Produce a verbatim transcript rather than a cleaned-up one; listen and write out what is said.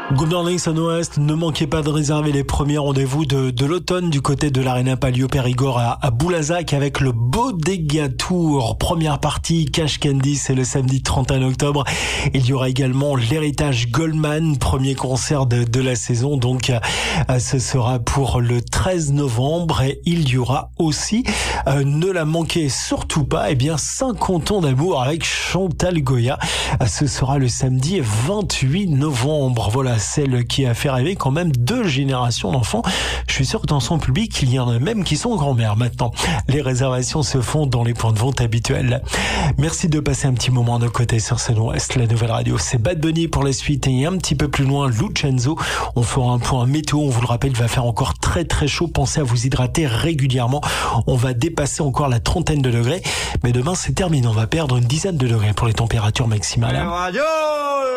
Good morning Sun-Ouest, ne manquez pas de réserver les premiers rendez-vous de, de l'automne du côté de l'Arena Palio Périgord à, à Boulazac avec le Bodega Tour. Première partie, Cash Candy, c'est le samedi trente et un octobre. Il y aura également l'Héritage Goldman, premier concert de, de la saison. Donc, euh, ce sera pour le treize novembre et il y aura aussi, euh, ne la manquez surtout pas, eh bien, cinquante ans d'amour avec Chantal Goya. Euh, ce sera le samedi vingt-huit novembre. Voilà. Celle qui a fait rêver quand même deux générations d'enfants. Je suis sûr que dans son public, il y en a même qui sont grand-mères maintenant. Les réservations se font dans les points de vente habituels. Merci de passer un petit moment de côté sur Sun-Ouest. La nouvelle radio, c'est Bad Bunny pour la suite et un petit peu plus loin, Lucenzo. On fera un point météo. On vous le rappelle, il va faire encore très très chaud. Pensez à vous hydrater régulièrement. On va dépasser encore la trentaine de degrés. Mais demain, c'est terminé. On va perdre une dizaine de degrés pour les températures maximales.